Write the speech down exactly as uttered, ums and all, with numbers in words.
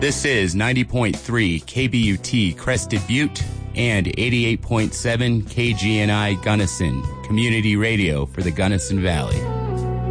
This is ninety point three K B U T Crested Butte and eighty-eight point seven K G N I Gunnison, community radio for the Gunnison Valley.